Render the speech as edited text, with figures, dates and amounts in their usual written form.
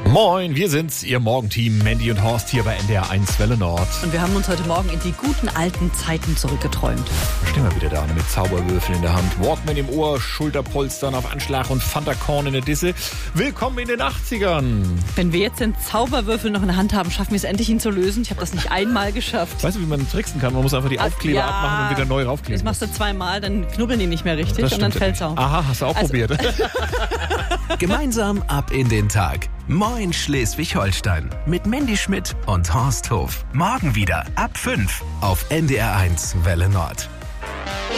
Moin, wir sind's, Ihr Morgenteam, Mandy und Horst hier bei NDR 1 Welle Nord. Und wir haben uns heute Morgen in die guten alten Zeiten zurückgeträumt. Stehen wir wieder da mit Zauberwürfeln in der Hand, Walkman im Ohr, Schulterpolstern auf Anschlag und Fanta Korn in der Disse. Willkommen in den 80ern. Wenn wir jetzt den Zauberwürfel noch in der Hand haben, schaffen wir es endlich, ihn zu lösen. Ich habe das nicht einmal geschafft. Weißt du, wie man tricksen kann? Man muss einfach die Aufkleber abmachen und wieder neu raufkleben. Das machst du zweimal, dann knubbeln die nicht mehr richtig und dann fällt's auf. Aha, hast du auch probiert. Gemeinsam ab in den Tag. Moin Schleswig-Holstein mit Mandy Schmidt und Horst Hof. Morgen wieder ab 5 auf NDR 1 Welle Nord.